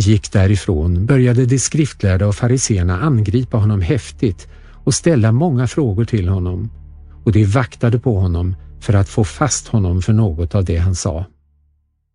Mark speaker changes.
Speaker 1: gick därifrån började de skriftlärda och fariseerna angripa honom häftigt och ställa många frågor till honom, och de vaktade på honom för att få fast honom för något av det han sa.